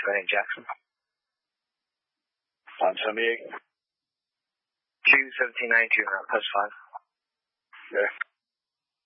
Pennsylvania, Jackson. On 78. 21792, post 5. Okay.